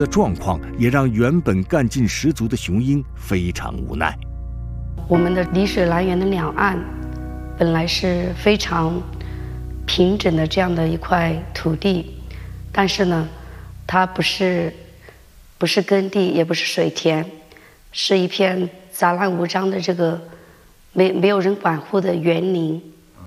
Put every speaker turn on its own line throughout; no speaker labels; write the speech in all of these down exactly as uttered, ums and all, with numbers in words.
的状况也让原本干劲十足的雄鹰非常无奈。
我们的丽水南缘的两岸本来是非常平整的这样的一块土地，但是呢，它不是不是耕地，也不是水田，是一片杂乱无章的这个没没有人管护的园林。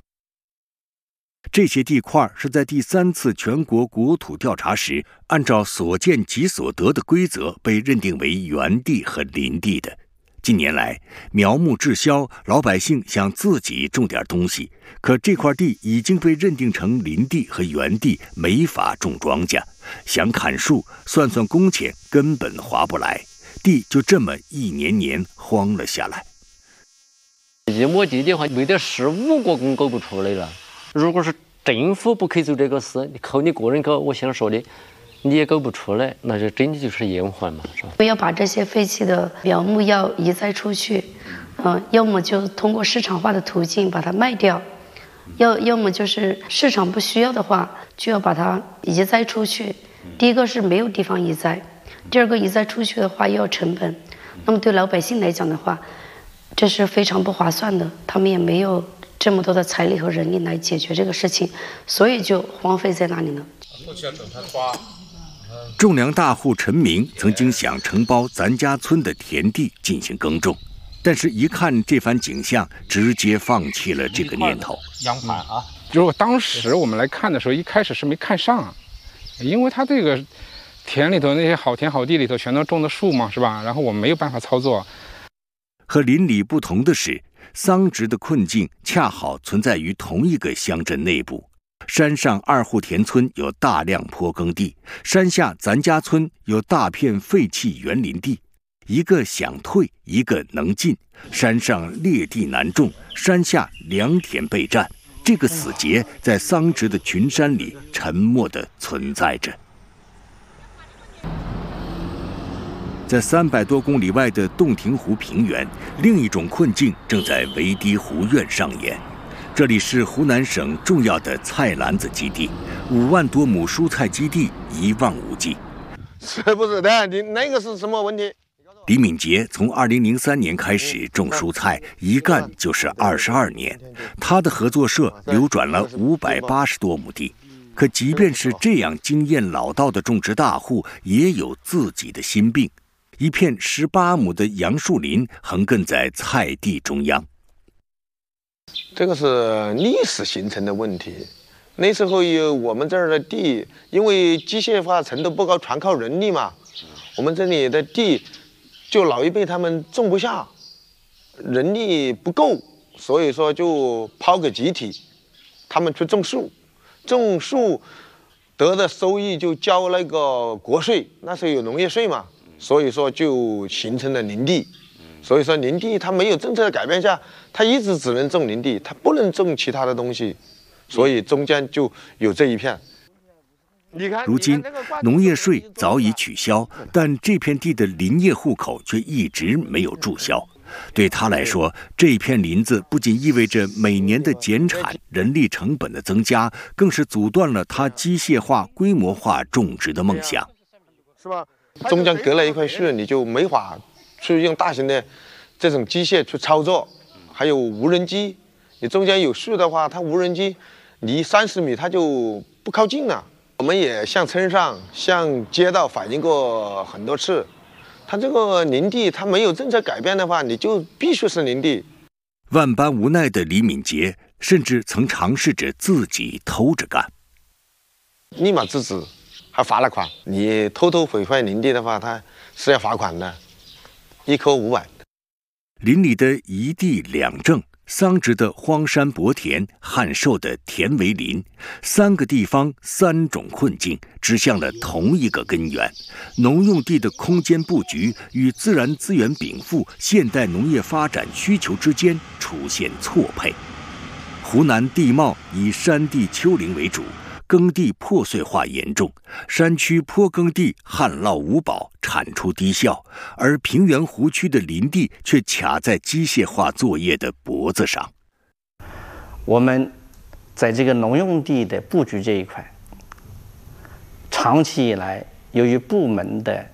这些地块是在第三次全国国土调查时，按照所见即所得的规则被认定为园地和林地的。近年来，苗木滞销，老百姓想自己种点东西，可这块地已经被认定成林地和园地，没法种庄稼。想砍树，算算工钱，根本划不来，地就这么一年年荒了下来。
一亩地的话，没得十五个工搞不出来了。如果是政府不可以做这个事，你靠你个人搞，我想说的，你也搞不出来，那就真的就是延缓嘛，是吧？
要把这些废弃的苗木要移栽出去，嗯、呃，要么就通过市场化的途径把它卖掉，要要么就是市场不需要的话，就要把它移栽出去。第一个是没有地方移栽，第二个移栽出去的话又要成本，那么对老百姓来讲的话，这是非常不划算的，他们也没有这么多的财力和人力来解决这个事情，所以就荒废在那里了。
种粮大户陈明曾经想承包咱家村的田地进行耕种，但是一看这番景象，直接放弃了这个念头。
洋盘啊，如果当时我们来看的时候，一开始是没看上，因为他这个田里头那些好田好地里头全都种的树嘛，是吧？然后我们没有办法操作。
和邻里不同的是，桑植的困境恰好存在于同一个乡镇内部。山上二户田村有大量坡耕地，山下咱家村有大片废弃园林地，一个想退，一个能进。山上劣地难种，山下良田备战，这个死结在桑植的群山里沉默地存在着。在三百多公里外的洞庭湖平原，另一种困境正在围堤湖苑上演。这里是湖南省重要的菜篮子基地，五万多亩蔬菜基地一望无际。
是不是的？你那个是什么问题？
李敏杰从二零零三年开始种蔬菜，一干就是二十二年。他的合作社流转了五百八十多亩地，可即便是这样经验老道的种植大户，也有自己的心病。一片十八亩的杨树林横亘在菜地中央。
这个是历史形成的问题。那时候有我们这儿的地，因为机械化程度不高，全靠人力嘛。我们这里的地，就老一辈他们种不下，人力不够，所以说就抛给集体，他们去种树，种树得的收益就交那个国税，那时候有农业税嘛，所以说就形成了林地。所以说林地它没有政策的改变下，它一直只能种林地，它不能种其他的东西，所以中间就有这一片。
如今农业税早已取消，但这片地的林业户口却一直没有注销。对他来说，这片林子不仅意味着每年的减产、人力成本的增加，更是阻断了他机械化、规模化种植的梦想。
是吧？中间隔了一块树，你就没法去用大型的这种机械去操作，还有无人机。你中间有树的话，它无人机离三十米它就不靠近了。我们也向村上、向街道反映过很多次，它这个林地，它没有政策改变的话，你就必须是林地。
万般无奈的李敏杰，甚至曾尝试着自己偷着干，
立马制止，还罚了款。你偷偷毁坏林地的话，它是要罚款的。一颗五百。
林里的一地两政，桑植的荒山薄田，汉寿的田围林，三个地方三种困境，指向了同一个根源：农用地的空间布局与自然资源禀赋、现代农业发展需求之间出现错配。湖南地貌以山地丘陵为主，耕地破碎化严重，山区坡耕地旱涝无保，产出低效，而平原湖区的林地却卡在机械化作业的脖子上。
我们在这个农用地的布局这一块，长期以来由于部门的